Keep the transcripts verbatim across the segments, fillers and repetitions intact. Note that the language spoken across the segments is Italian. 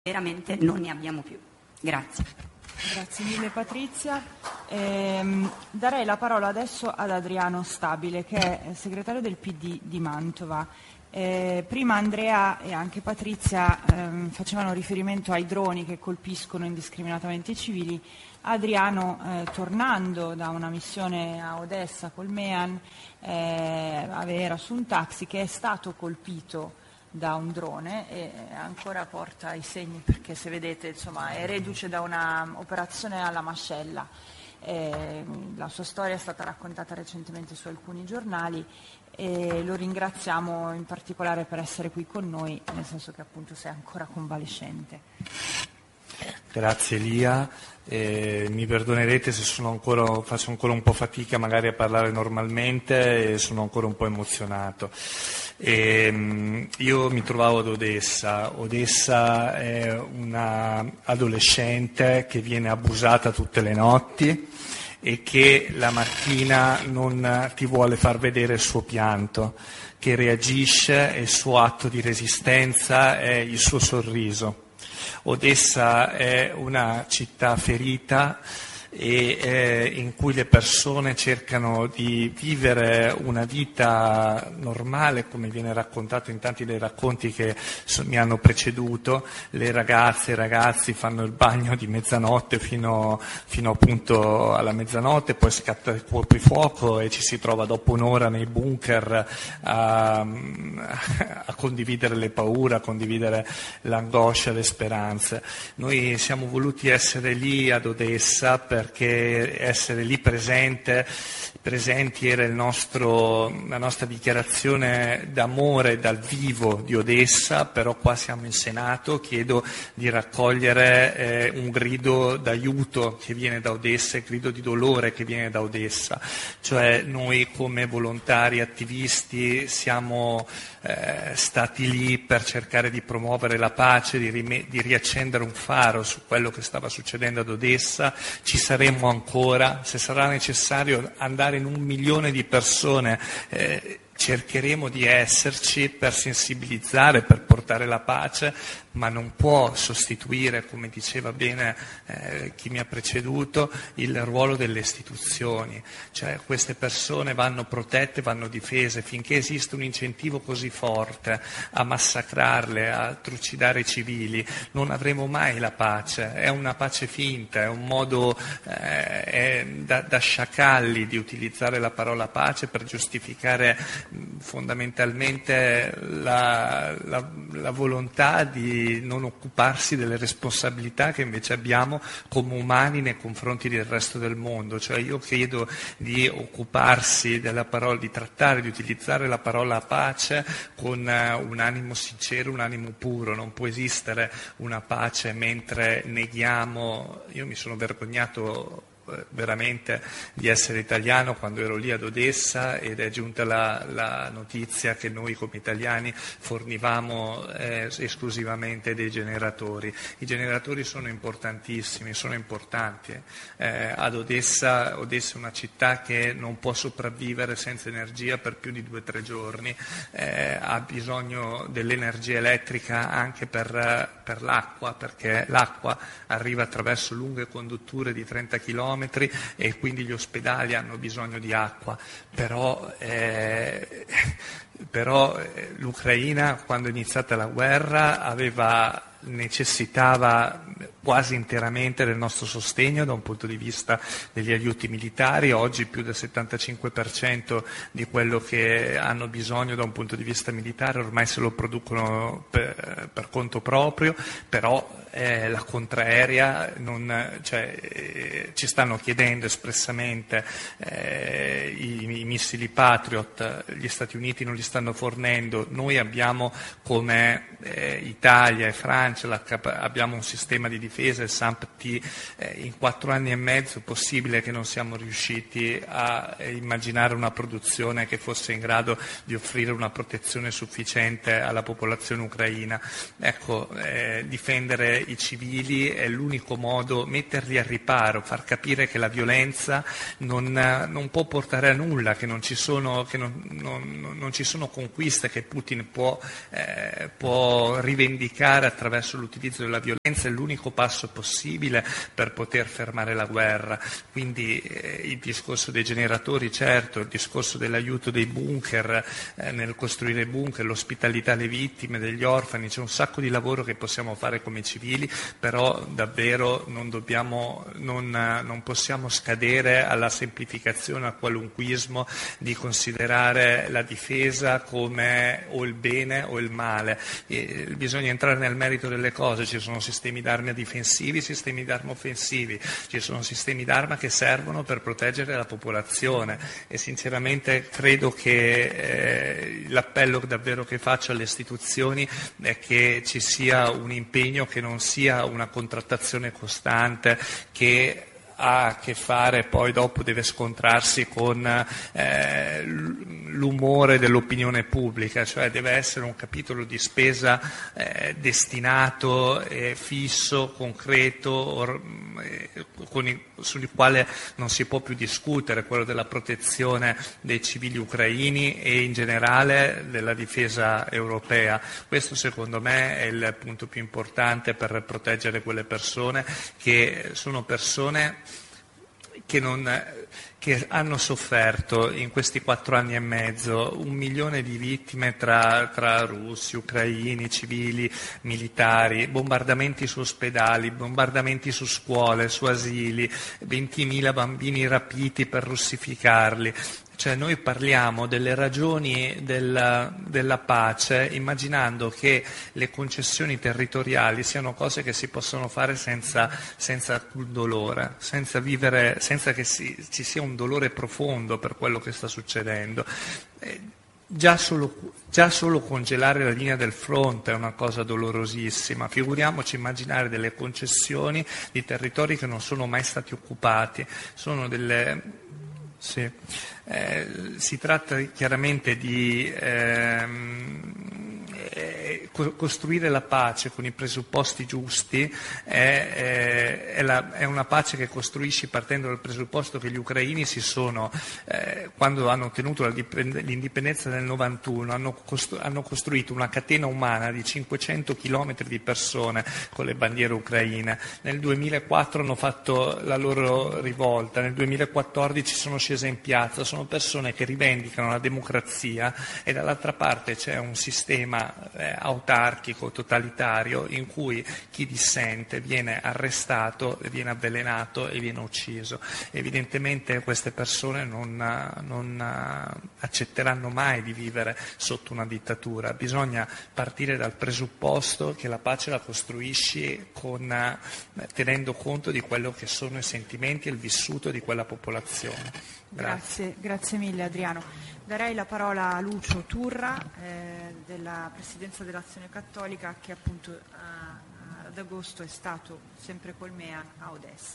veramente non ne abbiamo più. Grazie. Grazie mille Patrizia. Ehm, darei la parola adesso ad Adriano Stabile, che è segretario del P D di Mantova. Eh, prima Andrea e anche Patrizia ehm, facevano riferimento ai droni che colpiscono indiscriminatamente i civili. Adriano, eh, tornando da una missione a Odessa col MEAN, eh, era su un taxi che è stato colpito da un drone e ancora porta i segni, perché se vedete insomma è reduce da un'operazione alla mascella. Eh, la sua storia è stata raccontata recentemente su alcuni giornali e lo ringraziamo in particolare per essere qui con noi, nel senso che appunto sei ancora convalescente. Grazie Elia, eh, mi perdonerete se sono ancora, faccio ancora un po' fatica magari a parlare normalmente e sono ancora un po' emozionato. E, io mi trovavo ad Odessa. Odessa è una adolescente che viene abusata tutte le notti e che la mattina non ti vuole far vedere il suo pianto, che reagisce e il suo atto di resistenza è il suo sorriso. Odessa è una città ferita e eh, in cui le persone cercano di vivere una vita normale, come viene raccontato in tanti dei racconti che so, mi hanno preceduto. Le ragazze e i ragazzi fanno il bagno di mezzanotte fino, fino appunto alla mezzanotte, poi scatta il coprifuoco e ci si trova dopo un'ora nei bunker a, a condividere le paure, a condividere l'angoscia, le speranze. Noi siamo voluti essere lì ad Odessa per perché essere lì presente, presenti era il nostro, la nostra dichiarazione d'amore dal vivo di Odessa, però qua siamo in Senato, chiedo di raccogliere eh, un grido d'aiuto che viene da Odessa, un grido di dolore che viene da Odessa, cioè noi come volontari attivisti siamo eh, stati lì per cercare di promuovere la pace, di, rim- di riaccendere un faro su quello che stava succedendo ad Odessa. Ci saremo ancora, se sarà necessario andare in un milione di persone, eh, cercheremo di esserci per sensibilizzare, per portare la pace, ma non può sostituire, come diceva bene eh, chi mi ha preceduto, il ruolo delle istituzioni. Cioè queste persone vanno protette, vanno difese. Finché esiste un incentivo così forte a massacrarle, a trucidare i civili, non avremo mai la pace. È una pace finta, è un modo eh, è da, da sciacalli di utilizzare la parola pace per giustificare mh, fondamentalmente la, la, la volontà di non occuparsi delle responsabilità che invece abbiamo come umani nei confronti del resto del mondo. Cioè io chiedo di occuparsi della parola, di trattare, di utilizzare la parola pace con un animo sincero, un animo puro. Non può esistere una pace mentre neghiamo. Io mi sono vergognato veramente di essere italiano quando ero lì ad Odessa ed è giunta la, la notizia che noi come italiani fornivamo eh, esclusivamente dei generatori. I generatori sono importantissimi, sono importanti. Eh, ad Odessa, Odessa è una città che non può sopravvivere senza energia per più di due o tre giorni, eh, ha bisogno dell'energia elettrica anche per, per l'acqua, perché l'acqua arriva attraverso lunghe condutture di trenta chilometri e quindi gli ospedali hanno bisogno di acqua, però, eh, però eh, l'Ucraina quando è iniziata la guerra aveva, necessitava quasi interamente del nostro sostegno da un punto di vista degli aiuti militari. Oggi più del settantacinque per cento di quello che hanno bisogno da un punto di vista militare ormai se lo producono per, per conto proprio, però eh, la contraerea non, cioè, eh, ci stanno chiedendo espressamente eh, i, i missili Patriot, gli Stati Uniti non li stanno fornendo. Noi abbiamo come eh, Italia e Francia la, abbiamo un sistema di difesa, il SAMP-T. Eh, in quattro anni e mezzo è possibile che non siamo riusciti a eh, immaginare una produzione che fosse in grado di offrire una protezione sufficiente alla popolazione ucraina. Ecco, eh, difendere i civili è l'unico modo, metterli al riparo, far capire che la violenza non, non può portare a nulla, che non ci sono, che non, non, non ci sono conquiste che Putin può, eh, può rivendicare attraverso l'utilizzo della violenza, è l'unico passo possibile per poter fermare la guerra. Quindi eh, il discorso dei generatori, certo, il discorso dell'aiuto dei bunker, eh, nel costruire bunker, l'ospitalità alle vittime, degli orfani, c'è un sacco di lavoro che possiamo fare come civili, però davvero non dobbiamo, non, non possiamo scadere alla semplificazione, al qualunquismo di considerare la difesa come o il bene o il male. E bisogna entrare nel merito delle cose, ci sono sistemi d'arma difensivi, sistemi d'arma offensivi, ci sono sistemi d'arma che servono per proteggere la popolazione e sinceramente credo che eh, l'appello davvero che faccio alle istituzioni è che ci sia un impegno, che non sia una contrattazione costante che ha a che fare, poi dopo deve scontrarsi con eh, l'umore dell'opinione pubblica, cioè deve essere un capitolo di spesa eh, destinato, eh, fisso, concreto, or, eh, con il, sul quale non si può più discutere, quello della protezione dei civili ucraini e in generale della difesa europea. Questo secondo me è il punto più importante per proteggere quelle persone che sono persone che, non, che hanno sofferto in questi quattro anni e mezzo un milione di vittime tra, tra russi, ucraini, civili, militari, bombardamenti su ospedali, bombardamenti su scuole, su asili, ventimila bambini rapiti per russificarli. Cioè noi parliamo delle ragioni della, della pace immaginando che le concessioni territoriali siano cose che si possono fare senza, senza alcun dolore, senza vivere, senza che si, ci sia un dolore profondo per quello che sta succedendo. Eh, Già solo, già solo congelare la linea del fronte è una cosa dolorosissima, figuriamoci immaginare delle concessioni di territori che non sono mai stati occupati, sono delle... Sì. Eh, si tratta chiaramente di ehm, eh, costruire la pace con i presupposti giusti, è, è, è, la, è una pace che costruisci partendo dal presupposto che gli ucraini si sono, eh, quando hanno ottenuto l'indipendenza nel novantuno, hanno, costru- hanno costruito una catena umana di cinquecento chilometri di persone con le bandiere ucraine. Nel duemilaquattro hanno fatto la loro rivolta, nel duemilaquattordici sono scese in piazza, sono persone che rivendicano la democrazia e dall'altra parte c'è un sistema eh, autarchico, totalitario, in cui chi dissente viene arrestato, viene avvelenato e viene ucciso. Evidentemente queste persone non, non accetteranno mai di vivere sotto una dittatura. Bisogna partire dal presupposto che la pace la costruisci con, tenendo conto di quello che sono i sentimenti e il vissuto di quella popolazione. Grazie. Grazie, grazie mille Adriano. Darei la parola a Lucio Turra eh, della Presidenza dell'Azione Cattolica che appunto a, ad agosto è stato sempre col MEAN a Odessa.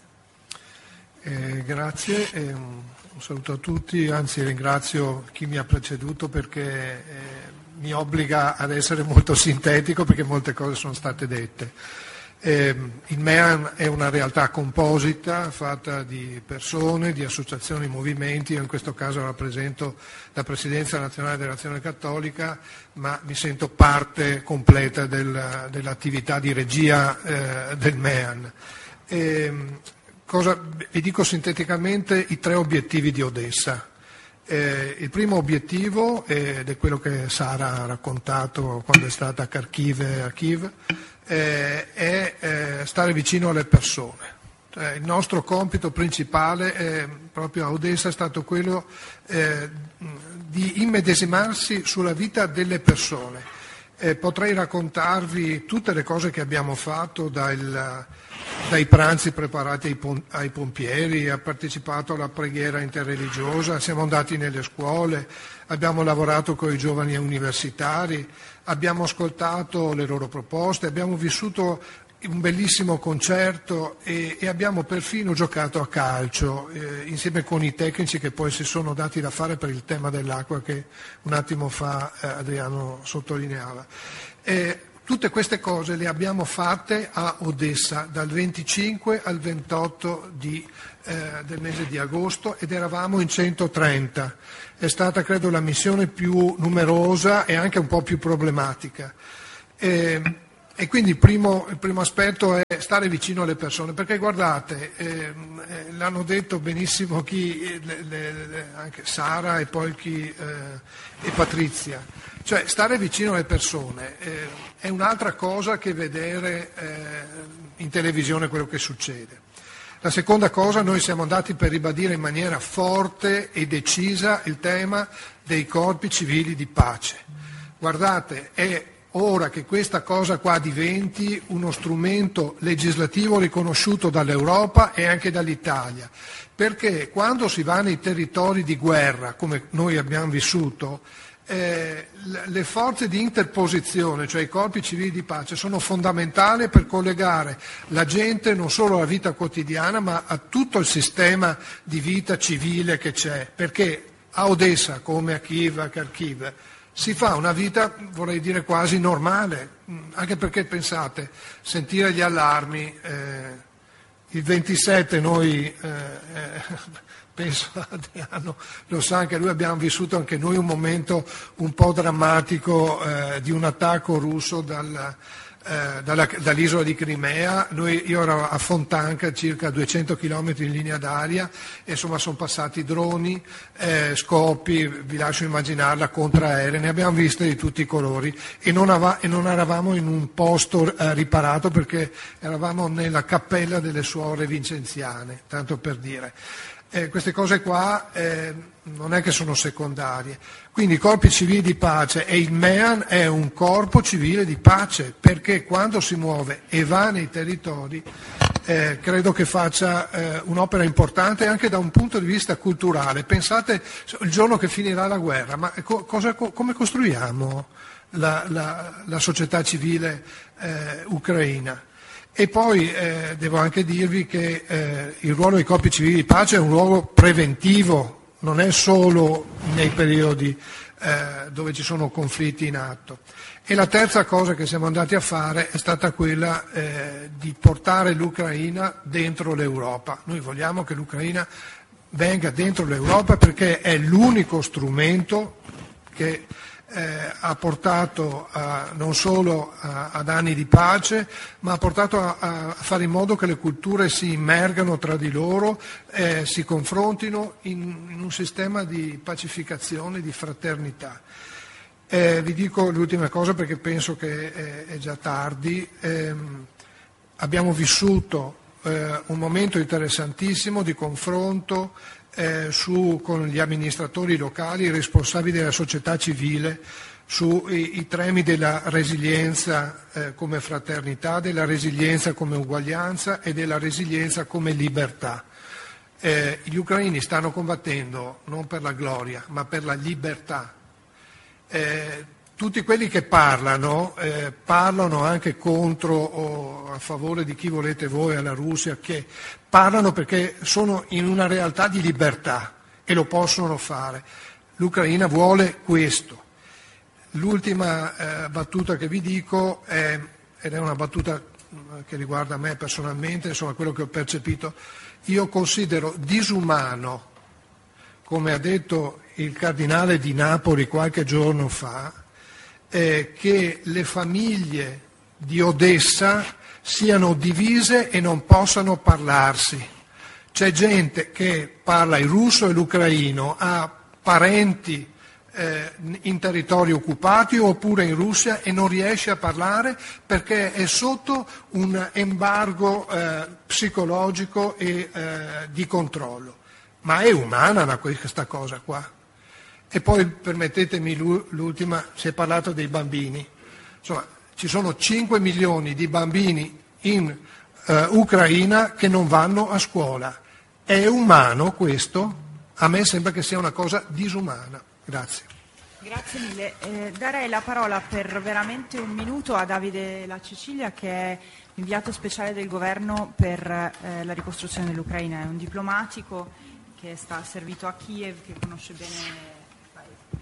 Eh, grazie, eh, un, un saluto a tutti, anzi ringrazio chi mi ha preceduto perché eh, mi obbliga ad essere molto sintetico perché molte cose sono state dette. Eh, il MEAN è una realtà composita fatta di persone, di associazioni, movimenti. Io in questo caso rappresento la Presidenza nazionale dell'Azione Cattolica, ma mi sento parte completa del, dell'attività di regia eh, del MEAN. Eh, cosa, vi dico sinteticamente i tre obiettivi di Odessa. Eh, il primo obiettivo, ed è quello che Sara ha raccontato quando è stata a Kharkiv e a Kiev, eh, è eh, stare vicino alle persone. Eh, il nostro compito principale eh, proprio a Odessa è stato quello eh, di immedesimarsi sulla vita delle persone. Eh, potrei raccontarvi tutte le cose che abbiamo fatto dal, dai pranzi preparati ai, pom- ai pompieri, ha partecipato alla preghiera interreligiosa, siamo andati nelle scuole, abbiamo lavorato con i giovani universitari, abbiamo ascoltato le loro proposte, abbiamo vissuto un bellissimo concerto e, e abbiamo perfino giocato a calcio eh, insieme con i tecnici che poi si sono dati da fare per il tema dell'acqua che un attimo fa eh, Adriano sottolineava. Eh, Tutte queste cose le abbiamo fatte a Odessa dal venticinque al ventotto di, eh, del mese di agosto ed eravamo in centotrenta. È stata credo la missione più numerosa e anche un po' più problematica. E, e quindi il primo, il primo aspetto è stare vicino alle persone, perché guardate, eh, l'hanno detto benissimo chi, le, le, le, anche Sara e poi chi, eh, e Patrizia. Cioè, stare vicino alle persone eh, è un'altra cosa che vedere eh, in televisione quello che succede. La seconda cosa, noi siamo andati per ribadire in maniera forte e decisa il tema dei corpi civili di pace. Guardate, è ora che questa cosa qua diventi uno strumento legislativo riconosciuto dall'Europa e anche dall'Italia, perché quando si va nei territori di guerra, come noi abbiamo vissuto, Eh, le forze di interposizione, cioè i corpi civili di pace, sono fondamentali per collegare la gente non solo alla vita quotidiana ma a tutto il sistema di vita civile che c'è, perché a Odessa come a Kiev, a Kharkiv si fa una vita, vorrei dire, quasi normale, anche perché pensate, sentire gli allarmi, eh, il ventisette noi eh, eh, penso Adriano lo sa anche lui, abbiamo vissuto anche noi un momento un po' drammatico eh, di un attacco russo dal, eh, dalla, dall'isola di Crimea. Noi, io ero a Fontanka, circa duecento chilometri in linea d'aria, e insomma sono passati droni, eh, scopi, vi lascio immaginarla, contraerei, ne abbiamo viste di tutti i colori e non, ava, e non eravamo in un posto eh, riparato, perché eravamo nella cappella delle suore vincenziane, tanto per dire. Eh, queste cose qua eh, non è che sono secondarie, quindi i corpi civili di pace, e il M E A N è un corpo civile di pace, perché quando si muove e va nei territori eh, credo che faccia eh, un'opera importante anche da un punto di vista culturale. Pensate il giorno che finirà la guerra, ma co- cosa, co- come costruiamo la, la, la società civile eh, ucraina? E poi eh, devo anche dirvi che eh, il ruolo dei corpi civili di pace è un ruolo preventivo, non è solo nei periodi eh, dove ci sono conflitti in atto. E la terza cosa che siamo andati a fare è stata quella eh, di portare l'Ucraina dentro l'Europa. Noi vogliamo che l'Ucraina venga dentro l'Europa perché è l'unico strumento che Eh, ha portato a, non solo a, ad anni di pace, ma ha portato a, a fare in modo che le culture si immergano tra di loro, eh, si confrontino in, in un sistema di pacificazione, di fraternità. Eh, vi dico l'ultima cosa perché penso che è, è già tardi. Eh, abbiamo vissuto eh, un momento interessantissimo di confronto Eh, su, con gli amministratori locali, i responsabili della società civile, sui i temi della resilienza eh, come fraternità, della resilienza come uguaglianza e della resilienza come libertà. Eh, gli ucraini stanno combattendo non per la gloria, ma per la libertà. Eh, tutti quelli che parlano, eh, parlano anche contro o a favore di chi volete voi, alla Russia, che parlano perché sono in una realtà di libertà e lo possono fare. L'Ucraina vuole questo. L'ultima eh, battuta che vi dico è, ed è una battuta che riguarda me personalmente, insomma quello che ho percepito, io considero disumano, come ha detto il cardinale di Napoli qualche giorno fa, eh, che le famiglie di Odessa siano divise e non possano parlarsi. C'è gente che parla il russo e l'ucraino, ha parenti eh, in territori occupati oppure in Russia e non riesce a parlare perché è sotto un embargo eh, psicologico e eh, di controllo. Ma è umana questa cosa qua. E poi permettetemi l'ultima, si è parlato dei bambini. Insomma, ci sono cinque milioni di bambini in eh, Ucraina che non vanno a scuola. È umano questo? A me sembra che sia una cosa disumana. Grazie. Grazie mille. Eh, darei la parola per veramente un minuto a Davide La Cecilia, che è inviato speciale del governo per eh, la ricostruzione dell'Ucraina. È un diplomatico che sta servito a Kiev, che conosce bene il paese.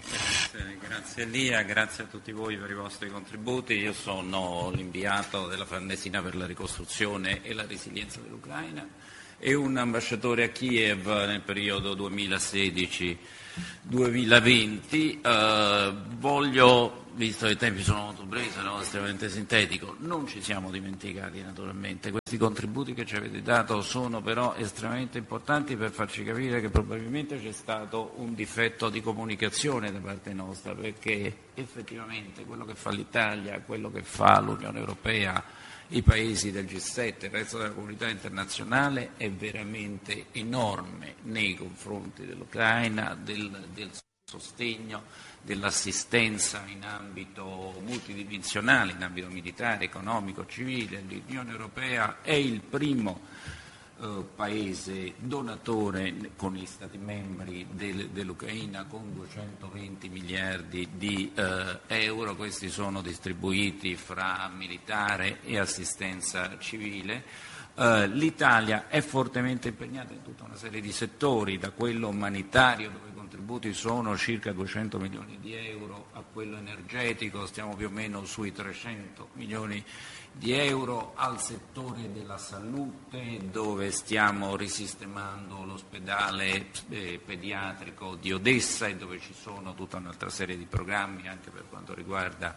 Grazie, grazie Elia, grazie a tutti voi per i vostri contributi. Io sono l'inviato della Farnesina per la ricostruzione e la resilienza dell'Ucraina e un ambasciatore a Kiev nel periodo duemilasedici duemilaventi. Eh, voglio, visto che i tempi sono molto brevi, sono estremamente sintetico, non ci siamo dimenticati naturalmente. Questi contributi che ci avete dato sono però estremamente importanti per farci capire che probabilmente c'è stato un difetto di comunicazione da parte nostra, perché effettivamente quello che fa l'Italia, quello che fa l'Unione Europea, i paesi del G sette, il resto della comunità internazionale è veramente enorme nei confronti dell'Ucraina, del, del sostegno, dell'assistenza in ambito multidimensionale, in ambito militare, economico, civile. L'Unione Europea è il primo eh, paese donatore con gli Stati membri del, dell'Ucraina con duecentoventi miliardi di eh, euro. Questi sono distribuiti fra militare e assistenza civile. Uh, L'Italia è fortemente impegnata in tutta una serie di settori, da quello umanitario, dove i contributi sono circa duecento milioni di euro, a quello energetico stiamo più o meno sui trecento milioni di euro, al settore della salute, dove stiamo risistemando l'ospedale eh, pediatrico di Odessa e dove ci sono tutta un'altra serie di programmi anche per quanto riguarda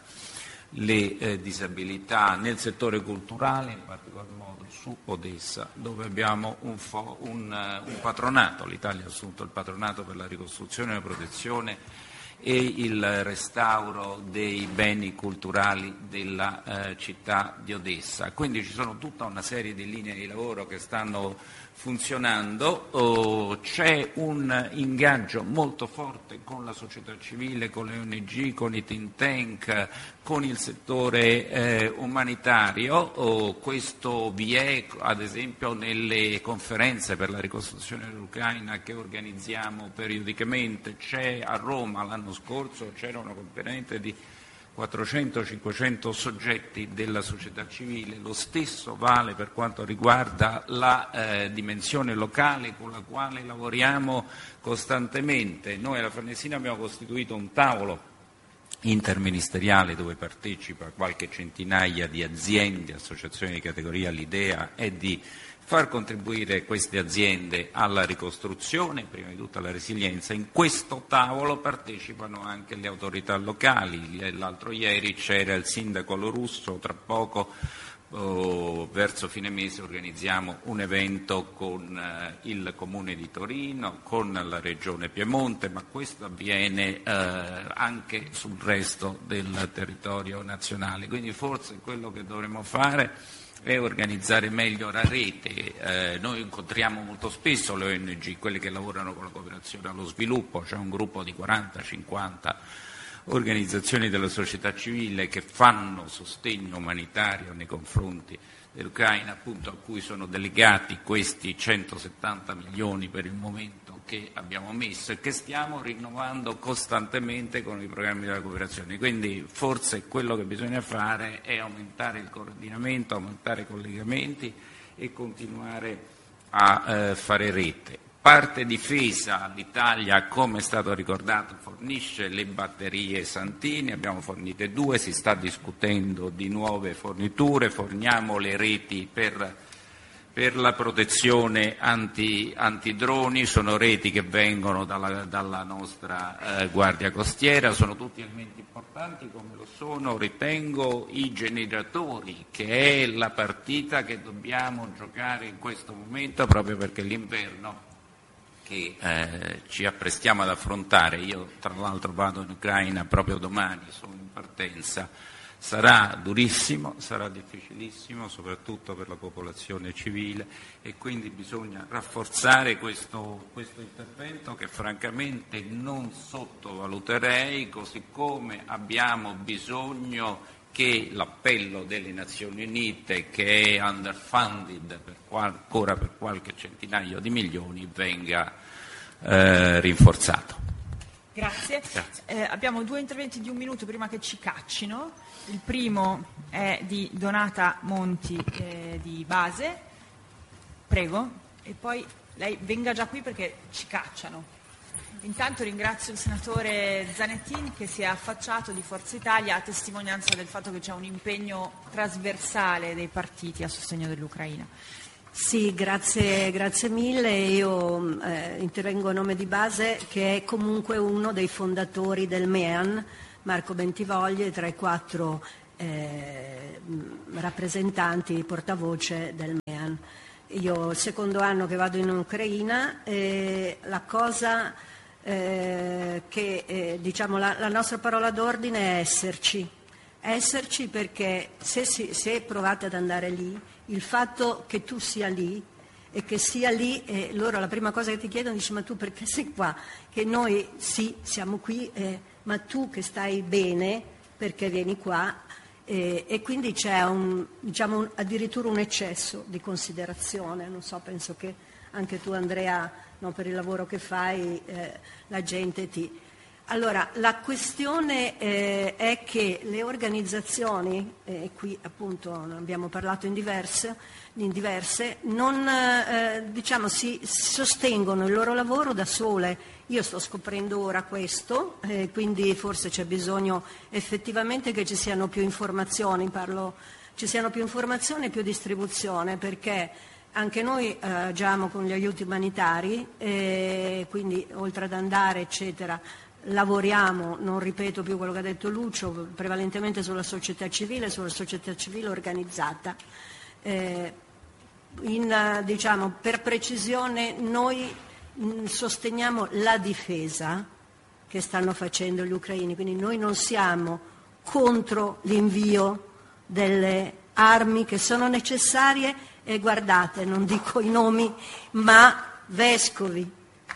le eh, disabilità, nel settore culturale, in particolar modo su Odessa, dove abbiamo un, fo- un, uh, un patronato. L'Italia ha assunto il patronato per la ricostruzione, la protezione e il restauro dei beni culturali della eh, città di Odessa. Quindi ci sono tutta una serie di linee di lavoro che stanno funzionando. Oh, c'è un ingaggio molto forte con la società civile, con le O N G, con i think tank, con il settore eh, umanitario. Oh, questo vi è ad esempio nelle conferenze per la ricostruzione dell'Ucraina che organizziamo periodicamente. C'è a Roma l'anno scorso c'era una conferenza di quattrocento cinquecento soggetti della società civile. Lo stesso vale per quanto riguarda la eh, dimensione locale con la quale lavoriamo costantemente. Noi alla Farnesina abbiamo costituito un tavolo interministeriale dove partecipa qualche centinaia di aziende, associazioni di categoria. L'idea è di far contribuire queste aziende alla ricostruzione, prima di tutto alla resilienza. In questo tavolo partecipano anche le autorità locali. L'altro ieri c'era il sindaco Lorusso, tra poco oh, verso fine mese organizziamo un evento con eh, il Comune di Torino, con la Regione Piemonte, ma questo avviene eh, anche sul resto del territorio nazionale. Quindi forse quello che dovremmo fare è organizzare meglio la rete. Eh, noi incontriamo molto spesso le O N G, quelle che lavorano con la cooperazione allo sviluppo. C'è un gruppo di quaranta cinquanta organizzazioni della società civile che fanno sostegno umanitario nei confronti dell'Ucraina, appunto, a cui sono delegati questi centosettanta milioni per il momento che abbiamo messo e che stiamo rinnovando costantemente con i programmi della cooperazione. Quindi forse quello che bisogna fare è aumentare il coordinamento, aumentare i collegamenti e continuare a eh, fare rete. Parte difesa, l'Italia, come è stato ricordato, fornisce le batterie Santini, abbiamo fornite due, si sta discutendo di nuove forniture, forniamo le reti per, per la protezione anti, antidroni, sono reti che vengono dalla, dalla nostra eh, Guardia Costiera, sono tutti elementi importanti come lo sono, ritengo, i generatori, che è la partita che dobbiamo giocare in questo momento proprio perché l'inverno che eh, ci apprestiamo ad affrontare, io tra l'altro vado in Ucraina proprio domani, sono in partenza, sarà durissimo, sarà difficilissimo, soprattutto per la popolazione civile, e quindi bisogna rafforzare questo, questo intervento che francamente non sottovaluterei, così come abbiamo bisogno che l'appello delle Nazioni Unite, che è underfunded per qual- ancora per qualche centinaio di milioni, venga eh, rinforzato. Grazie. Grazie. Eh, abbiamo due interventi di un minuto prima che ci caccino. Il primo è di Donata Monti eh, di Base. Prego. E poi lei venga già qui perché ci cacciano. Intanto ringrazio il senatore Zanettin che si è affacciato di Forza Italia a testimonianza del fatto che c'è un impegno trasversale dei partiti a sostegno dell'Ucraina. Sì, grazie, grazie mille. Io eh, intervengo a nome di Base, che è comunque uno dei fondatori del MEAN, Marco Bentivogli, tra i quattro eh, rappresentanti, portavoce del MEAN. Io il secondo anno che vado in Ucraina, eh, la cosa eh, che eh, diciamo la, la nostra parola d'ordine è esserci, esserci perché se, si, se provate ad andare lì, il fatto che tu sia lì e che sia lì, e loro la prima cosa che ti chiedono dice: ma tu perché sei qua? Che noi sì siamo qui, eh, ma tu che stai bene perché vieni qua? Eh, e quindi c'è un, diciamo, un, addirittura un eccesso di considerazione. Non so, penso che anche tu, Andrea, no, per il lavoro che fai, eh, la gente ti... Allora, la questione eh, è che le organizzazioni, e eh, qui appunto ne abbiamo parlato in diverse, in diverse non eh, diciamo, si sostengono il loro lavoro da sole. Io sto scoprendo ora questo, eh, quindi forse c'è bisogno effettivamente che ci siano più informazioni, parlo, ci siano più informazioni e più distribuzione, perché anche noi eh, agiamo con gli aiuti umanitari, eh, quindi oltre ad andare eccetera, lavoriamo, non ripeto più quello che ha detto Lucio, prevalentemente sulla società civile, sulla società civile organizzata. Eh, in, diciamo, per precisione, noi mh, sosteniamo la difesa che stanno facendo gli ucraini, quindi noi non siamo contro l'invio delle armi che sono necessarie e guardate, non dico i nomi, ma vescovi,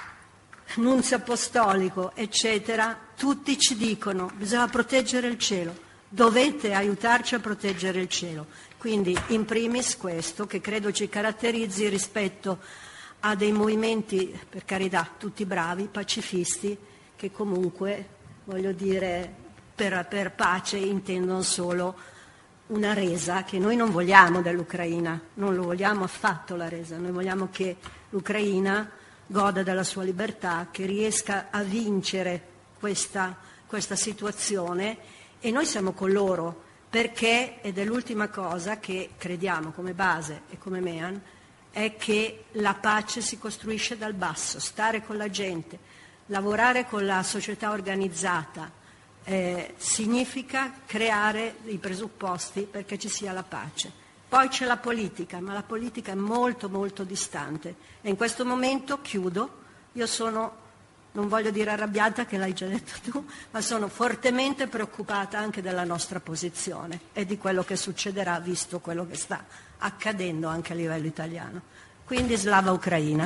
nunzio apostolico, eccetera, tutti ci dicono: bisogna proteggere il cielo, dovete aiutarci a proteggere il cielo. Quindi in primis questo, che credo ci caratterizzi rispetto a dei movimenti, per carità, tutti bravi, pacifisti, che comunque, voglio dire, per, per pace intendono solo una resa che noi non vogliamo dell'Ucraina, non lo vogliamo affatto la resa, noi vogliamo che l'Ucraina goda della sua libertà, che riesca a vincere questa, questa situazione, e noi siamo con loro perché, ed è l'ultima cosa che crediamo come Base e come MEAN, è che la pace si costruisce dal basso, stare con la gente, lavorare con la società organizzata, eh, significa creare i presupposti perché ci sia la pace. Poi c'è la politica, ma la politica è molto molto distante, e in questo momento, chiudo, io sono, non voglio dire arrabbiata, che l'hai già detto tu, ma sono fortemente preoccupata anche della nostra posizione e di quello che succederà, visto quello che sta accadendo anche a livello italiano. Quindi slava Ucraina.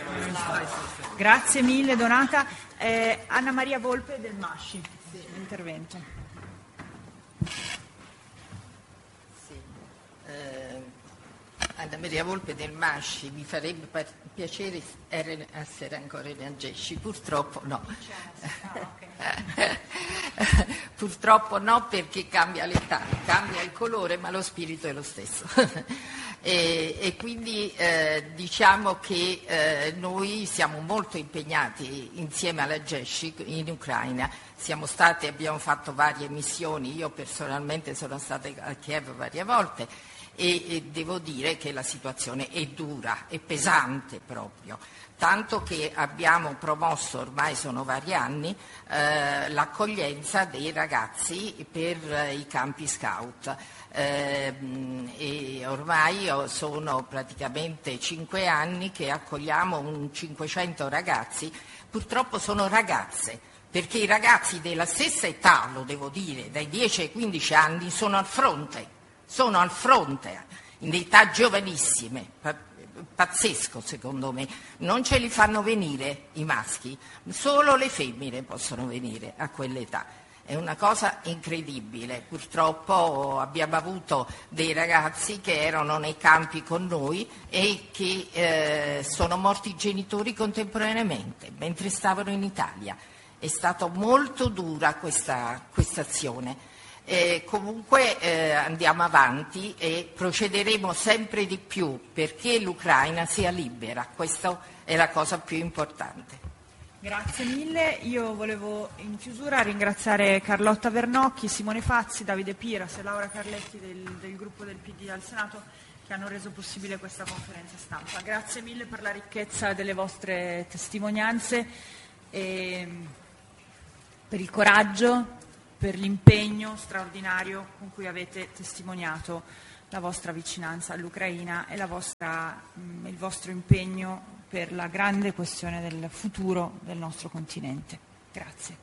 Grazie mille Donata. Eh, Anna Maria Volpe del Masci, sì, intervento. Anna Maria Volpe del Masci, mi farebbe par- piacere essere ancora in Agesci, purtroppo no. Purtroppo no, perché cambia l'età, cambia il colore, ma lo spirito è lo stesso. e, e quindi eh, diciamo che eh, noi siamo molto impegnati insieme alla Agesci in Ucraina. Siamo stati, abbiamo fatto varie missioni, io personalmente sono stata a Kiev varie volte, e, e devo dire che la situazione è dura, è pesante proprio, tanto che abbiamo promosso, ormai sono vari anni, eh, l'accoglienza dei ragazzi per eh, i campi scout. Eh, e ormai sono praticamente cinque anni che accogliamo un cinquecento ragazzi, purtroppo sono ragazze, perché i ragazzi della stessa età, lo devo dire, dai dieci ai quindici anni, sono al fronte. Sono al fronte, in età giovanissime, pazzesco secondo me, non ce li fanno venire i maschi, solo le femmine possono venire a quell'età, è una cosa incredibile. Purtroppo abbiamo avuto dei ragazzi che erano nei campi con noi e che eh, sono morti i genitori contemporaneamente, mentre stavano in Italia. È stata molto dura questa azione. Eh, comunque eh, andiamo avanti e procederemo sempre di più perché l'Ucraina sia libera, questa è la cosa più importante. Grazie mille. Io volevo in chiusura ringraziare Carlotta Vernocchi, Simone Fazzi, Davide Piras e Laura Carletti del, del gruppo del P D al Senato che hanno reso possibile questa conferenza stampa. Grazie mille per la ricchezza delle vostre testimonianze, e per il coraggio, per l'impegno straordinario con cui avete testimoniato la vostra vicinanza all'Ucraina e la vostra, mh, il vostro impegno per la grande questione del futuro del nostro continente. Grazie.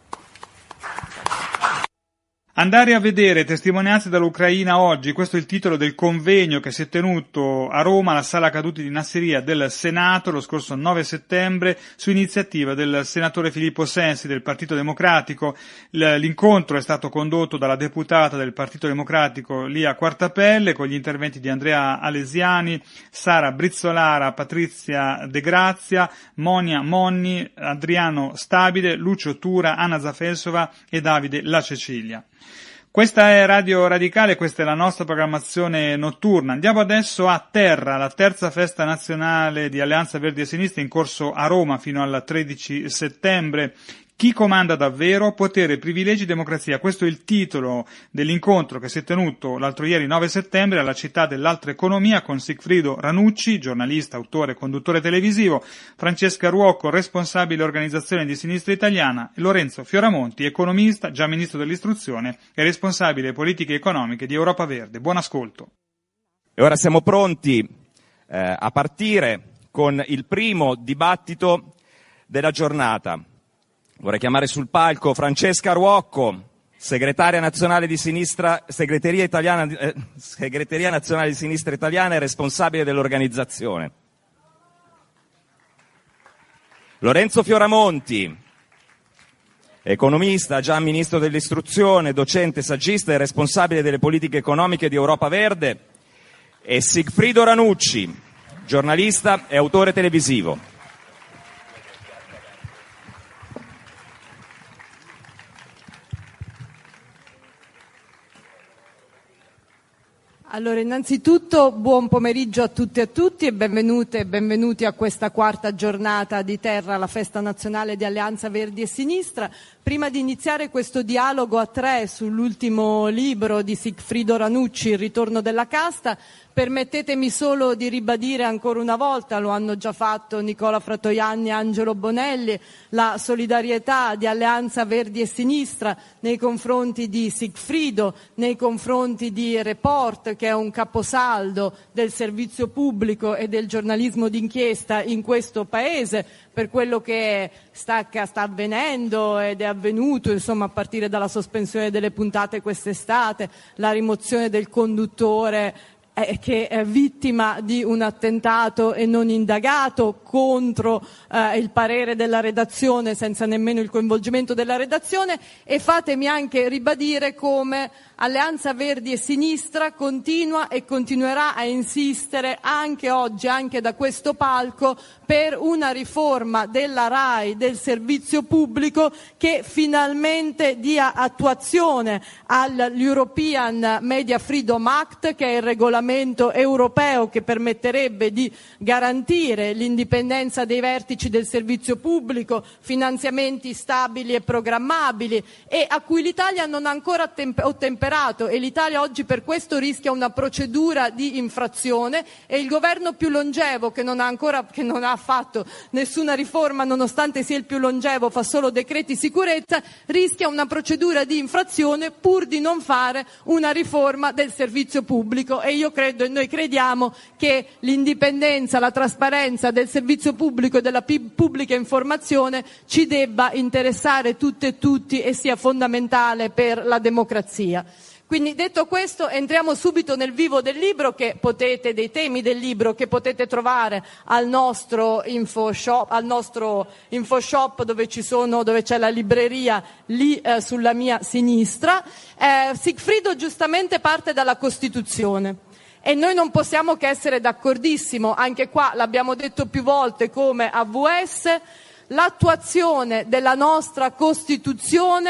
Andare a vedere testimonianze dall'Ucraina oggi, questo è il titolo del convegno che si è tenuto a Roma alla Sala Caduti di Nasseria del Senato lo scorso nove settembre su iniziativa del senatore Filippo Sensi del Partito Democratico. L'incontro è stato condotto dalla deputata del Partito Democratico Lia Quartapelle con gli interventi di Andrea Alesiani, Sara Brizzolara, Patrizia De Grazia, Monia Monni, Adriano Stabile, Lucio Tura, Anna Zafelsova e Davide La Cecilia. Questa è Radio Radicale, questa è la nostra programmazione notturna. Andiamo adesso a Terra, la terza festa nazionale di Alleanza Verdi e Sinistra in corso a Roma fino al tredici settembre. Chi comanda davvero? Potere, privilegi, democrazia. Questo è il titolo dell'incontro che si è tenuto l'altro ieri nove settembre alla Città dell'Altra Economia con Sigfrido Ranucci, giornalista, autore e conduttore televisivo, Francesca Ruocco, responsabile organizzazione di Sinistra Italiana, e Lorenzo Fioramonti, economista, già ministro dell'istruzione e responsabile politiche economiche di Europa Verde. Buon ascolto. E ora siamo pronti eh, a partire con il primo dibattito della giornata. Vorrei chiamare sul palco Francesca Ruocco, segretaria nazionale di sinistra, segreteria italiana, eh, segreteria nazionale di Sinistra Italiana e responsabile dell'organizzazione. Lorenzo Fioramonti, economista, già ministro dell'istruzione, docente, saggista e responsabile delle politiche economiche di Europa Verde, e Sigfrido Ranucci, giornalista e autore televisivo. Allora, innanzitutto buon pomeriggio a tutte e a tutti e benvenute e benvenuti a questa quarta giornata di Terra, la festa nazionale di Alleanza Verdi e Sinistra. Prima di iniziare questo dialogo a tre sull'ultimo libro di Sigfrido Ranucci, Il ritorno della casta, permettetemi solo di ribadire ancora una volta, lo hanno già fatto Nicola Fratoianni e Angelo Bonelli, la solidarietà di Alleanza Verdi e Sinistra nei confronti di Sigfrido, nei confronti di Report, che è un caposaldo del servizio pubblico e del giornalismo d'inchiesta in questo Paese, per quello che sta, che sta avvenendo ed è avvenuto, insomma, a partire dalla sospensione delle puntate quest'estate, la rimozione del conduttore eh, che è vittima di un attentato e non indagato, contro eh, il parere della redazione, senza nemmeno il coinvolgimento della redazione. E fatemi anche ribadire come Alleanza Verdi e Sinistra continua e continuerà a insistere anche oggi, anche da questo palco, per una riforma della RAI, del servizio pubblico, che finalmente dia attuazione all'European Media Freedom Act, che è il regolamento europeo che permetterebbe di garantire l'indipendenza dei vertici del servizio pubblico, finanziamenti stabili e programmabili, e a cui l'Italia non ha ancora ottemperato. E l'Italia oggi per questo rischia una procedura di infrazione, e il governo più longevo, che non ha ancora che non ha fatto nessuna riforma, nonostante sia il più longevo, fa solo decreti sicurezza, rischia una procedura di infrazione pur di non fare una riforma del servizio pubblico. E io credo e noi crediamo che l'indipendenza, la trasparenza del servizio pubblico e della pubblica informazione ci debba interessare tutte e tutti e sia fondamentale per la democrazia. Quindi, detto questo, entriamo subito nel vivo del libro, che potete, dei temi del libro che potete trovare al nostro info shop, al nostro info shop dove ci sono, dove c'è la libreria lì eh, sulla mia sinistra. Eh, Sigfrido giustamente parte dalla Costituzione. E noi non possiamo che essere d'accordissimo, anche qua l'abbiamo detto più volte come A V S, l'attuazione della nostra Costituzione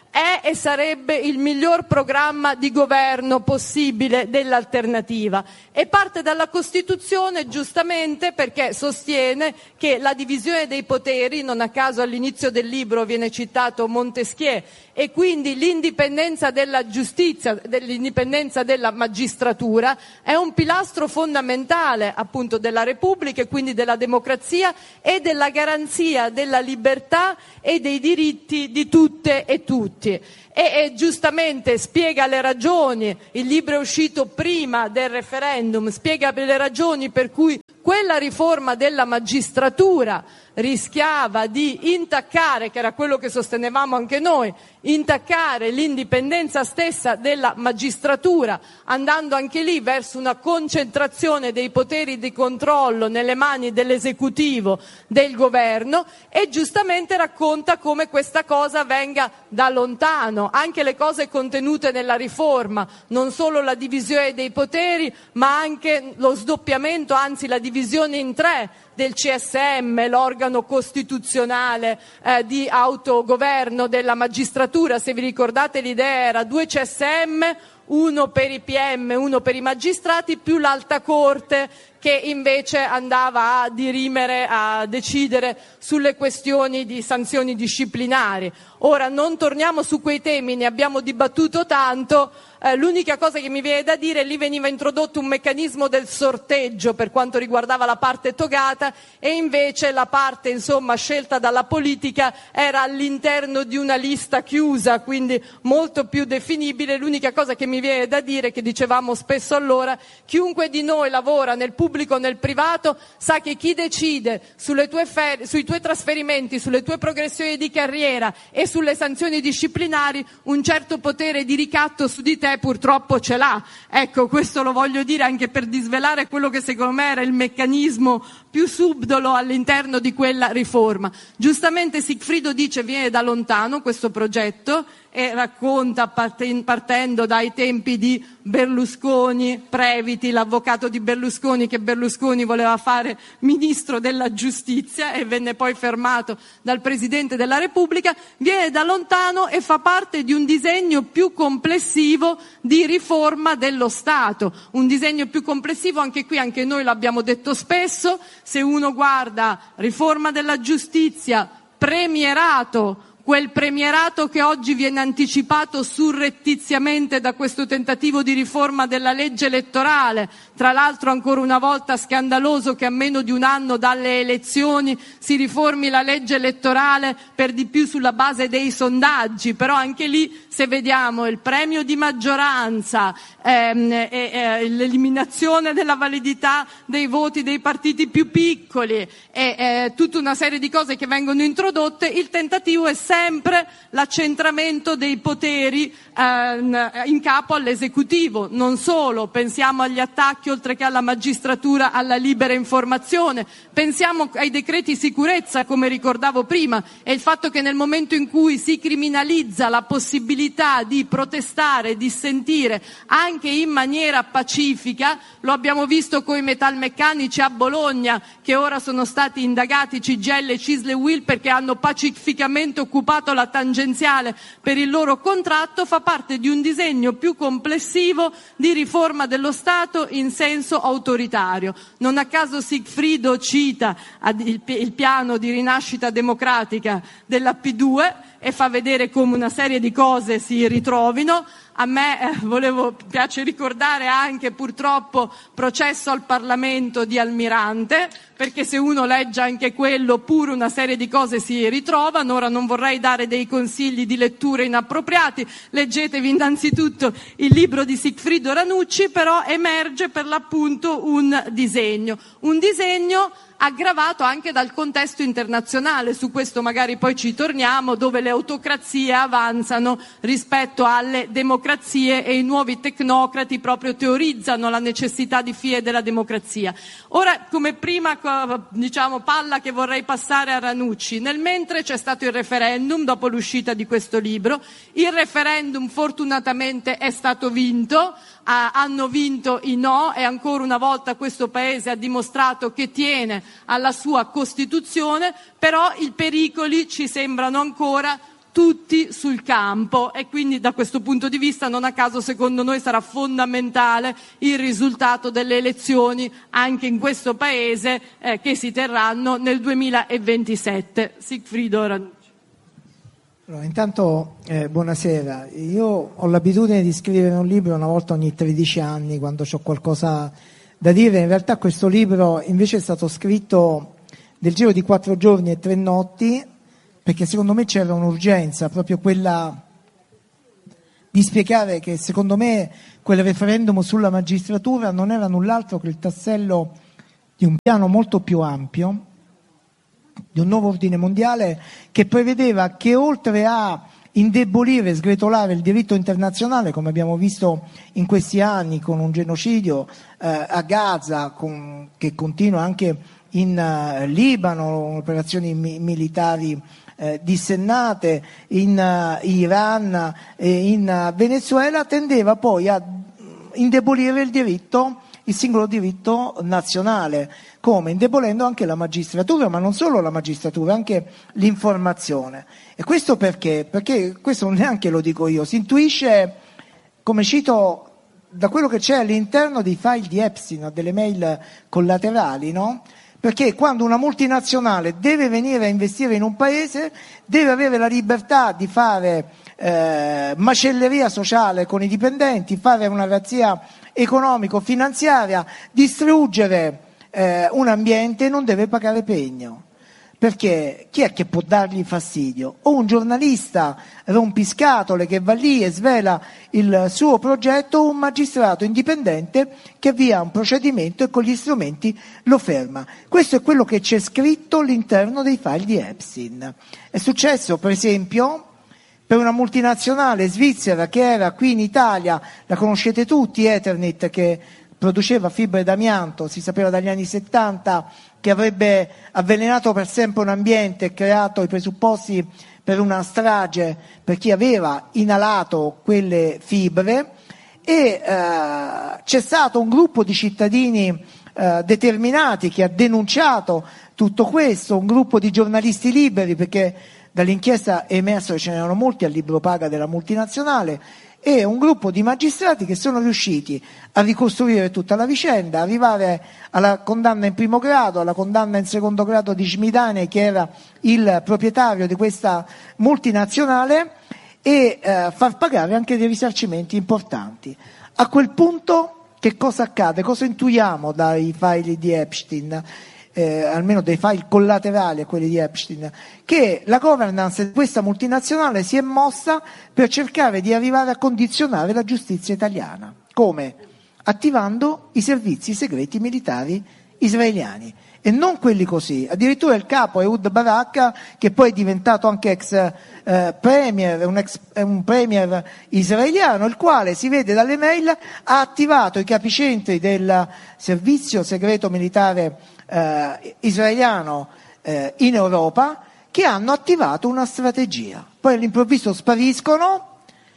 è e sarebbe il miglior programma di governo possibile dell'alternativa, e parte dalla Costituzione giustamente perché sostiene che la divisione dei poteri, non a caso all'inizio del libro viene citato Montesquieu, e quindi l'indipendenza della giustizia, dell'indipendenza della magistratura è un pilastro fondamentale appunto della Repubblica e quindi della democrazia e della garanzia della libertà e dei diritti di tutte e tutti. E, e giustamente spiega le ragioni, il libro è uscito prima del referendum, spiega le ragioni per cui quella riforma della magistratura rischiava di intaccare, che era quello che sostenevamo anche noi, intaccare l'indipendenza stessa della magistratura, andando anche lì verso una concentrazione dei poteri di controllo nelle mani dell'esecutivo, del governo, e giustamente racconta come questa cosa venga da lontano, anche le cose contenute nella riforma, non solo la divisione dei poteri, ma anche lo sdoppiamento, anzi la divisione in tre del C S M, l'organo costituzionale eh, di autogoverno della magistratura. Se vi ricordate, l'idea era due C S M, uno per i P M, uno per i magistrati, più l'Alta Corte che invece andava a dirimere, a decidere sulle questioni di sanzioni disciplinari. Ora non torniamo su quei temi, ne abbiamo dibattuto tanto. Eh, l'unica cosa che mi viene da dire, lì veniva introdotto un meccanismo del sorteggio per quanto riguardava la parte togata, e invece la parte insomma scelta dalla politica era all'interno di una lista chiusa, quindi molto più definibile. L'unica cosa che mi viene da dire, che dicevamo spesso allora, chiunque di noi lavora nel pubblico o nel privato sa che chi decide sulle tue fer- sui tuoi trasferimenti, sulle tue progressioni di carriera e sulle sanzioni disciplinari un certo potere di ricatto su di te purtroppo ce l'ha. Ecco, questo lo voglio dire anche per disvelare quello che secondo me era il meccanismo più subdolo all'interno di quella riforma. Giustamente Sigfrido dice viene da lontano questo progetto e racconta partendo dai tempi di Berlusconi, Previti, l'avvocato di Berlusconi, che Berlusconi voleva fare ministro della giustizia e venne poi fermato dal Presidente della Repubblica. Viene da lontano e fa parte di un disegno più complessivo di riforma dello Stato, un disegno più complessivo, anche qui anche noi l'abbiamo detto spesso, se uno guarda riforma della giustizia, premierato, quel premierato che oggi viene anticipato surrettiziamente da questo tentativo di riforma della legge elettorale, tra l'altro ancora una volta scandaloso che a meno di un anno dalle elezioni si riformi la legge elettorale, per di più sulla base dei sondaggi, però anche lì se vediamo il premio di maggioranza, ehm, e, e, l'eliminazione della validità dei voti dei partiti più piccoli e e tutta una serie di cose che vengono introdotte, il tentativo è sempre l'accentramento dei poteri ehm, in capo all'esecutivo. Non solo, pensiamo agli attacchi oltre che alla magistratura alla libera informazione, pensiamo ai decreti sicurezza come ricordavo prima, e il fatto che nel momento in cui si criminalizza la possibilità di protestare, dissentire anche in maniera pacifica, lo abbiamo visto con i metalmeccanici a Bologna che ora sono stati indagati C G I L, CISL e U I L perché hanno pacificamente occupato la tangenziale per il loro contratto, fa parte di un disegno più complessivo di riforma dello Stato in senso autoritario. Non a caso Sigfrido cita il piano di rinascita democratica della P due e fa vedere come una serie di cose si ritrovino. A me eh, volevo, piace ricordare anche purtroppo processo al Parlamento di Almirante, perché se uno legge anche quello pure una serie di cose si ritrovano. Ora non vorrei dare dei consigli di lettura inappropriati, leggetevi innanzitutto il libro di Sigfrido Ranucci, però emerge per l'appunto un disegno, un disegno aggravato anche dal contesto internazionale, su questo magari poi ci torniamo, dove le autocrazie avanzano rispetto alle democrazie e i nuovi tecnocrati proprio teorizzano la necessità di fine della democrazia. Ora, come prima diciamo palla che vorrei passare a Ranucci, nel mentre c'è stato il referendum dopo l'uscita di questo libro, il referendum fortunatamente è stato vinto, ah, hanno vinto i no e ancora una volta questo Paese ha dimostrato che tiene alla sua Costituzione, però i pericoli ci sembrano ancora tutti sul campo, e quindi da questo punto di vista non a caso secondo noi sarà fondamentale il risultato delle elezioni anche in questo paese eh, che si terranno nel duemilaventisette. Sigfrido Ranucci. Allora, intanto eh, buonasera, io ho l'abitudine di scrivere un libro una volta ogni tredici anni quando ho qualcosa da dire. In realtà questo libro invece è stato scritto nel giro di quattro giorni e tre notti, perché secondo me c'era un'urgenza, proprio quella di spiegare che secondo me quel referendum sulla magistratura non era null'altro che il tassello di un piano molto più ampio, di un nuovo ordine mondiale che prevedeva che oltre a indebolire e sgretolare il diritto internazionale, come abbiamo visto in questi anni con un genocidio eh, a Gaza, con, che continua anche in uh, Libano, operazioni mi- militari eh, dissennate, in uh, Iran e in uh, Venezuela, tendeva poi a indebolire il diritto, il singolo diritto nazionale, come indebolendo anche la magistratura, ma non solo la magistratura, anche l'informazione. E questo perché? Perché questo non neanche lo dico io, si intuisce, come cito da quello che c'è all'interno dei file di Epstein, delle mail collaterali, no? Perché quando una multinazionale deve venire a investire in un paese, deve avere la libertà di fare eh, macelleria sociale con i dipendenti, fare una razzia economico-finanziaria, distruggere eh, un ambiente, e non deve pagare pegno. Perché chi è che può dargli fastidio? O un giornalista rompiscatole che va lì e svela il suo progetto, o un magistrato indipendente che avvia un procedimento e con gli strumenti lo ferma. Questo è quello che c'è scritto all'interno dei file di Epstein. È successo, per esempio, per una multinazionale svizzera che era qui in Italia, la conoscete tutti, Eternit, che produceva fibre d'amianto, si sapeva dagli anni settanta, che avrebbe avvelenato per sempre un ambiente e creato i presupposti per una strage per chi aveva inalato quelle fibre, e eh, c'è stato un gruppo di cittadini eh, determinati che ha denunciato tutto questo, un gruppo di giornalisti liberi, perché dall'inchiesta è emerso che ce n'erano molti al libro paga della multinazionale, e un gruppo di magistrati che sono riusciti a ricostruire tutta la vicenda, arrivare alla condanna in primo grado, alla condanna in secondo grado di Schmidane, che era il proprietario di questa multinazionale, e eh, far pagare anche dei risarcimenti importanti. A quel punto che cosa accade? Cosa intuiamo dai file di Epstein? Eh, almeno dei file collaterali a quelli di Epstein, che la governance di questa multinazionale si è mossa per cercare di arrivare a condizionare la giustizia italiana. Come? Attivando i servizi segreti militari israeliani, e non quelli così. Addirittura il capo Ehud Barak, che poi è diventato anche ex eh, premier, un, ex, un premier israeliano, il quale, si vede dalle mail, ha attivato i capicentri del servizio segreto militare Eh, israeliano eh, in Europa, che hanno attivato una strategia. Poi all'improvviso spariscono,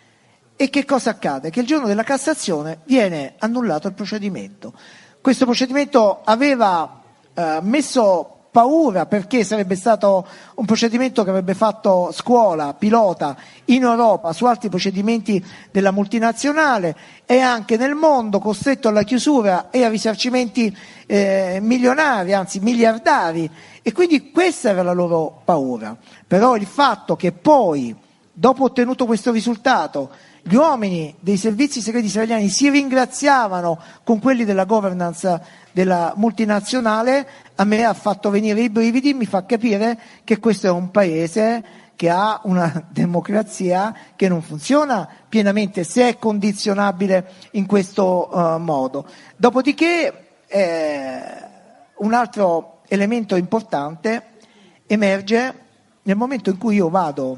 e che cosa accade? Che il giorno della Cassazione viene annullato il procedimento. Questo procedimento aveva eh, messo paura, perché sarebbe stato un procedimento che avrebbe fatto scuola, pilota in Europa su altri procedimenti della multinazionale, e anche nel mondo, costretto alla chiusura e a risarcimenti eh, milionari, anzi miliardari, e quindi questa era la loro paura. Però il fatto che poi, dopo ottenuto questo risultato, gli uomini dei servizi segreti israeliani si ringraziavano con quelli della governance della multinazionale, a me ha fatto venire i brividi, mi fa capire che questo è un paese che ha una democrazia che non funziona pienamente, se è condizionabile in questo uh, modo. Dopodiché eh, un altro elemento importante emerge nel momento in cui io vado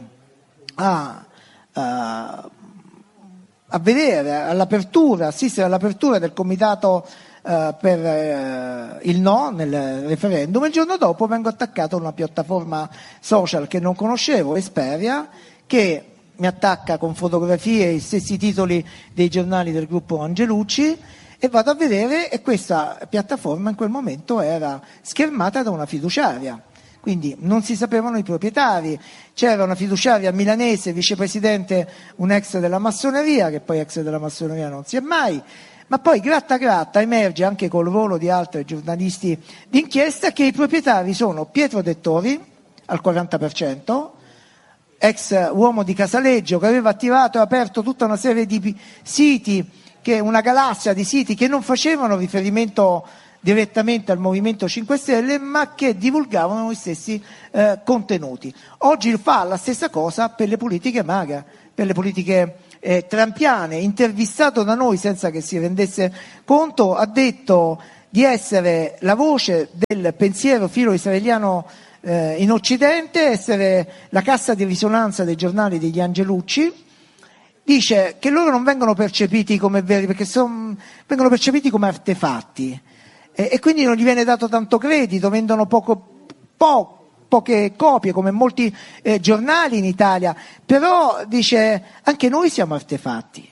a uh, a vedere all'apertura, assistere all'apertura del comitato eh, per eh, il no nel referendum. Il giorno dopo vengo attaccato a una piattaforma social che non conoscevo, Esperia, che mi attacca con fotografie e i stessi titoli dei giornali del gruppo Angelucci, e vado a vedere, e questa piattaforma in quel momento era schermata da una fiduciaria. quindi non si sapevano i proprietari. C'era una fiduciaria milanese, vicepresidente, un ex della massoneria, che poi ex della massoneria non si è mai, ma poi gratta gratta emerge anche col ruolo di altri giornalisti d'inchiesta che i proprietari sono Pietro Dettori al quaranta per cento, ex uomo di Casaleggio, che aveva attivato e aperto tutta una serie di siti, che una galassia di siti che non facevano riferimento direttamente al Movimento cinque Stelle, ma che divulgavano gli stessi eh, contenuti. Oggi fa la stessa cosa per le politiche MAGA, per le politiche eh, trampiane. Intervistato da noi senza che si rendesse conto, ha detto di essere la voce del pensiero filo-israeliano eh, in Occidente, essere la cassa di risonanza dei giornali degli Angelucci. Dice che loro non vengono percepiti come veri, perché son, vengono percepiti come artefatti. E quindi non gli viene dato tanto credito, vendono poco, po, poche copie come molti eh, giornali in Italia, però dice anche noi siamo artefatti,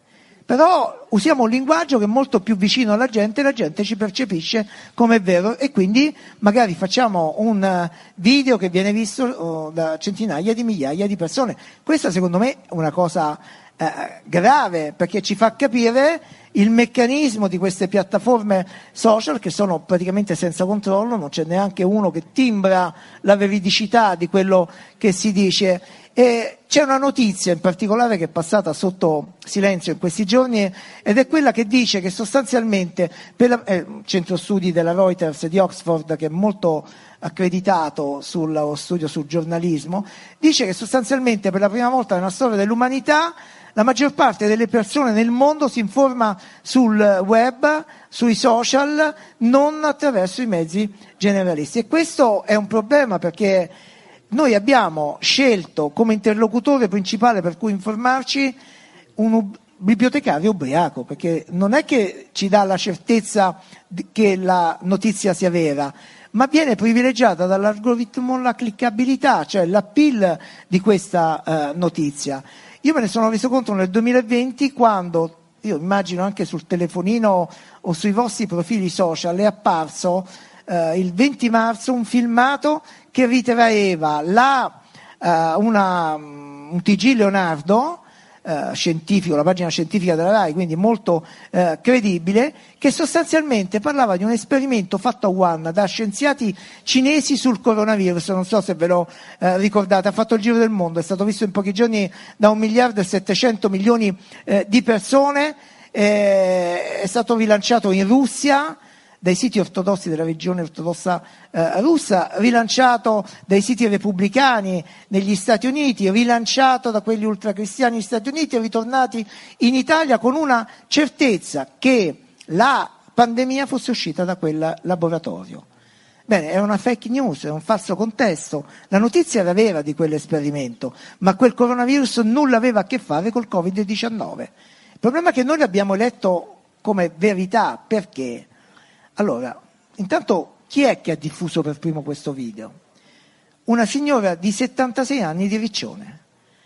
però usiamo un linguaggio che è molto più vicino alla gente e la gente ci percepisce come vero e quindi magari facciamo un video che viene visto oh, da centinaia di migliaia di persone. Questa secondo me è una cosa eh, grave, perché ci fa capire il meccanismo di queste piattaforme social che sono praticamente senza controllo, non c'è neanche uno che timbra la veridicità di quello che si dice. E c'è una notizia in particolare che è passata sotto silenzio in questi giorni ed è quella che dice che sostanzialmente, per la, eh, centro studi della Reuters di Oxford, che è molto accreditato sullo studio sul giornalismo, dice che sostanzialmente per la prima volta nella storia dell'umanità la maggior parte delle persone nel mondo si informa sul web, sui social, non attraverso i mezzi generalisti. E questo è un problema, perché noi abbiamo scelto come interlocutore principale per cui informarci un bibliotecario ubriaco, perché non è che ci dà la certezza che la notizia sia vera, ma viene privilegiata dall'algoritmo la cliccabilità, cioè l'appeal di questa uh, notizia. Io me ne sono reso conto nel duemilaventi, quando, io immagino anche sul telefonino o sui vostri profili social, è apparso eh, il venti marzo un filmato che ritraeva la, eh, una, un T G Leonardo, eh, scientifico, la pagina scientifica della RAI, quindi molto eh, credibile, che sostanzialmente parlava di un esperimento fatto a Wuhan da scienziati cinesi sul coronavirus. Non so se ve lo eh, ricordate, ha fatto il giro del mondo, è stato visto in pochi giorni da un miliardo e settecento milioni eh, di persone, eh, è stato rilanciato in Russia dai siti ortodossi della regione ortodossa eh, russa, rilanciato dai siti repubblicani negli Stati Uniti, rilanciato da quelli ultracristiani negli Stati Uniti e ritornati in Italia con una certezza che la pandemia fosse uscita da quel laboratorio. Bene, era una fake news, era un falso contesto, la notizia era vera di quell'esperimento, ma quel coronavirus nulla aveva a che fare col covid diciannove. Il problema è che noi l'abbiamo letto come verità. Perché? Allora, intanto chi è che ha diffuso per primo questo video? Una signora di settantasei anni di Riccione,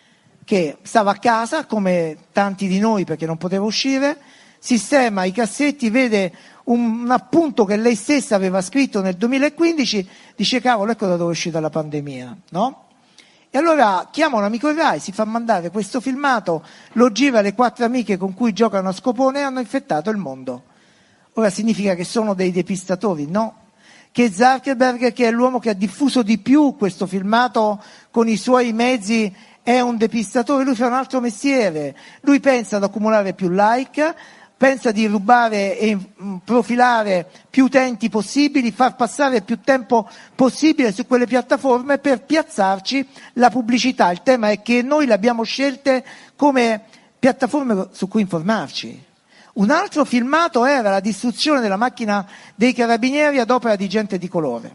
che stava a casa come tanti di noi perché non poteva uscire, sistema i cassetti, vede un, un appunto che lei stessa aveva scritto nel duemilaquindici, dice cavolo, ecco da dove è uscita la pandemia, no? E allora chiama un amico Rai, si fa mandare questo filmato, lo gira alle quattro amiche con cui giocano a scopone e hanno infettato il mondo. Ora significa che sono dei depistatori? No. Che Zuckerberg, che è l'uomo che ha diffuso di più questo filmato con i suoi mezzi, è un depistatore? Lui fa un altro mestiere, lui pensa ad accumulare più like, pensa di rubare e profilare più utenti possibili, far passare più tempo possibile su quelle piattaforme per piazzarci la pubblicità. Il tema è che noi le abbiamo scelte come piattaforme su cui informarci. Un altro filmato era la distruzione della macchina dei carabinieri ad opera di gente di colore.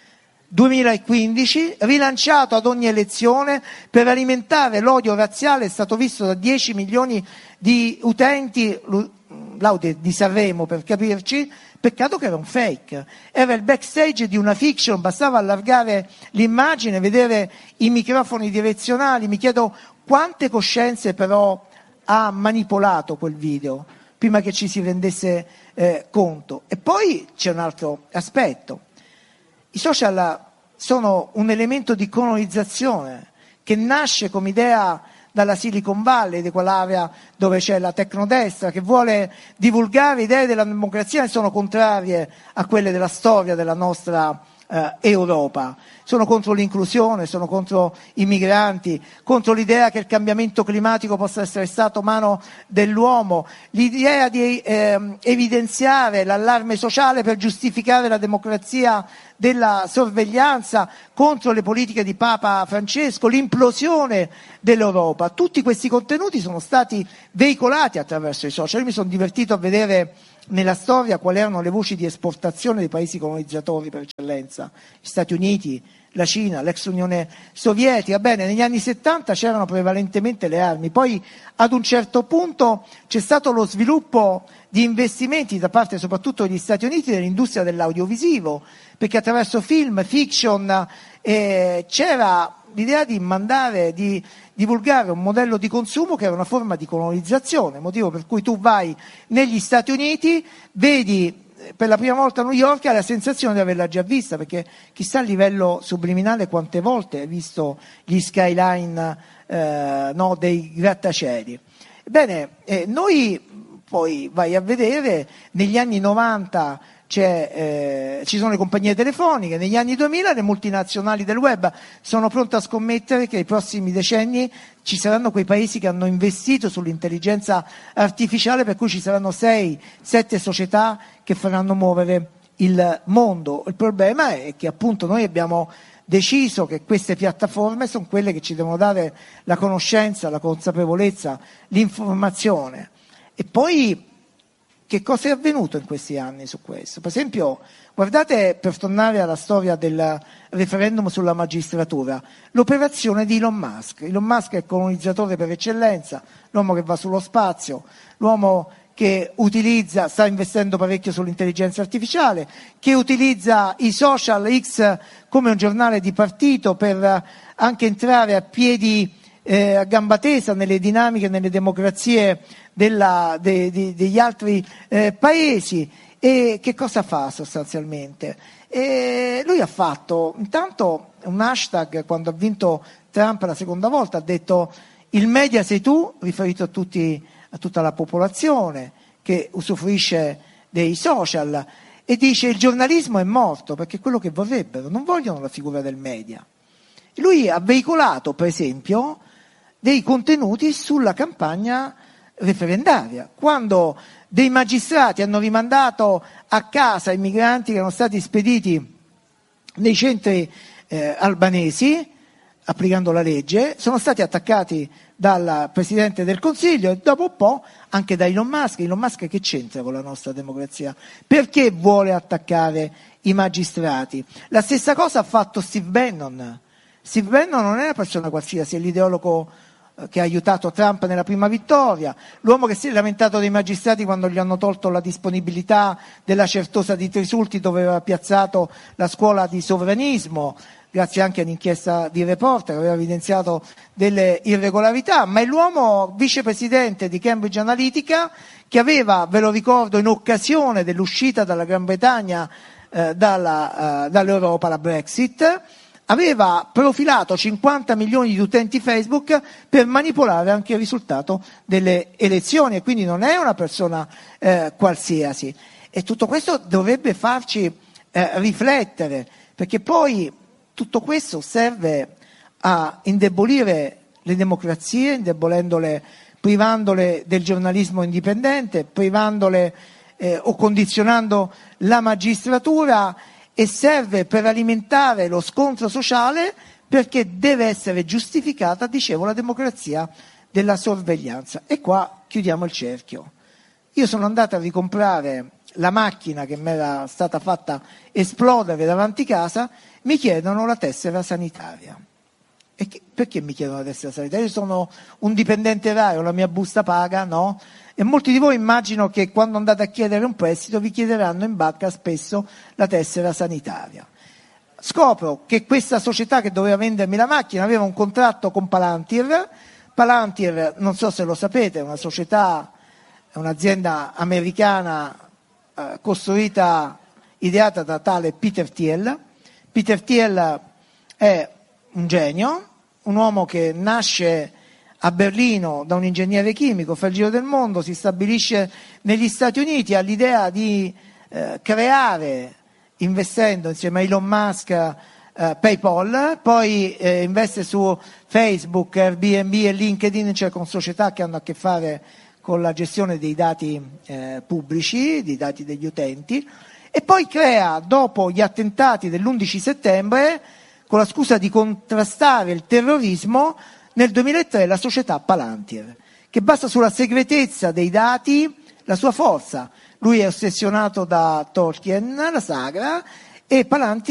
duemilaquindici, rilanciato ad ogni elezione per alimentare l'odio razziale, è stato visto da dieci milioni di utenti, l'audio di Sanremo per capirci, peccato che era un fake. Era il backstage di una fiction, bastava allargare l'immagine, vedere i microfoni direzionali. Mi chiedo quante coscienze però ha manipolato quel video prima che ci si rendesse eh, conto. E poi c'è un altro aspetto. I social sono un elemento di colonizzazione che nasce come idea dalla Silicon Valley, di quell'area dove c'è la tecnodestra che vuole divulgare idee della democrazia che sono contrarie a quelle della storia della nostra eh, Europa. Sono contro l'inclusione, sono contro i migranti, contro l'idea che il cambiamento climatico possa essere stato mano dell'uomo, l'idea di eh, evidenziare l'allarme sociale per giustificare la democrazia della sorveglianza, contro le politiche di Papa Francesco, l'implosione dell'Europa. Tutti questi contenuti sono stati veicolati attraverso i social. Io mi sono divertito a vedere nella storia quali erano le voci di esportazione dei paesi colonizzatori per eccellenza, gli Stati Uniti, la Cina, l'ex Unione Sovietica. Bene, negli anni settanta c'erano prevalentemente le armi, poi ad un certo punto c'è stato lo sviluppo di investimenti da parte soprattutto degli Stati Uniti nell'industria dell'audiovisivo, perché attraverso film, fiction eh, c'era l'idea di mandare, di divulgare un modello di consumo che era una forma di colonizzazione, motivo per cui tu vai negli Stati Uniti, vedi per la prima volta a New York e hai la sensazione di averla già vista, perché chissà a livello subliminale quante volte hai visto gli skyline eh, no, dei grattacieli. Ebbene, eh, noi poi vai a vedere, negli anni novanta c'è, eh, ci sono le compagnie telefoniche, negli anni duemila le multinazionali del web. Sono pronto a scommettere che nei prossimi decenni ci saranno quei paesi che hanno investito sull'intelligenza artificiale, per cui ci saranno sei, sette società che faranno muovere il mondo. Il problema è che appunto noi abbiamo deciso che queste piattaforme sono quelle che ci devono dare la conoscenza, la consapevolezza, l'informazione. E poi che cosa è avvenuto in questi anni su questo? Per esempio, guardate, per tornare alla storia del referendum sulla magistratura, l'operazione di Elon Musk. Elon Musk è il colonizzatore per eccellenza, l'uomo che va sullo spazio, l'uomo che utilizza, sta investendo parecchio sull'intelligenza artificiale, che utilizza i social X come un giornale di partito per anche entrare a piedi eh, a gamba tesa nelle dinamiche, nelle democrazie della, de, de, degli altri eh, paesi. E che cosa fa sostanzialmente? E lui ha fatto intanto un hashtag quando ha vinto Trump la seconda volta, ha detto il media sei tu, riferito a, tutti, a tutta la popolazione che usufruisce dei social, e dice il giornalismo è morto perché è quello che vorrebbero, non vogliono la figura del media. E lui ha veicolato per esempio dei contenuti sulla campagna referendaria, quando dei magistrati hanno rimandato a casa i migranti che erano stati spediti nei centri eh, albanesi applicando la legge, sono stati attaccati dal Presidente del Consiglio e dopo un po' anche da Elon Musk. Elon Musk che c'entra con la nostra democrazia? Perché vuole attaccare i magistrati? La stessa cosa ha fatto Steve Bannon. Steve Bannon non è una persona qualsiasi, è l'ideologo che ha aiutato Trump nella prima vittoria, l'uomo che si è lamentato dei magistrati quando gli hanno tolto la disponibilità della Certosa di Trisulti dove aveva piazzato la scuola di sovranismo, grazie anche all'inchiesta di Reporter, aveva evidenziato delle irregolarità, ma è l'uomo vicepresidente di Cambridge Analytica che aveva, ve lo ricordo, in occasione dell'uscita dalla Gran Bretagna eh, dalla, eh, dall'Europa, la Brexit, aveva profilato cinquanta milioni di utenti Facebook per manipolare anche il risultato delle elezioni, e quindi non è una persona eh, qualsiasi. E tutto questo dovrebbe farci eh, riflettere, perché poi tutto questo serve a indebolire le democrazie, indebolendole, privandole del giornalismo indipendente, privandole eh, o condizionando la magistratura, e serve per alimentare lo scontro sociale, perché deve essere giustificata, dicevo, la democrazia della sorveglianza. E qua chiudiamo il cerchio. Io sono andato a ricomprare la macchina che mi era stata fatta esplodere davanti casa, mi chiedono la tessera sanitaria. E che, perché mi chiedono la tessera sanitaria? Io sono un dipendente RAI, ho la mia busta paga, no? E molti di voi immagino che quando andate a chiedere un prestito vi chiederanno in banca spesso la tessera sanitaria. Scopro che questa società che doveva vendermi la macchina aveva un contratto con Palantir. Palantir, non so se lo sapete, è una società, è un'azienda americana eh, costruita, ideata da tale Peter Thiel. Peter Thiel è un genio, un uomo che nasce a Berlino da un ingegnere chimico, fa il giro del mondo, si stabilisce negli Stati Uniti, ha l'idea di eh, creare, investendo insieme a Elon Musk, eh, PayPal, poi eh, investe su Facebook, Airbnb e LinkedIn, cioè con società che hanno a che fare con la gestione dei dati eh, pubblici, dei dati degli utenti, e poi crea, dopo gli attentati dell'undici settembre, con la scusa di contrastare il terrorismo, nel duemilatré la società Palantir, che basa sulla segretezza dei dati la sua forza. Lui è ossessionato da Tolkien, la sagra, e Palantir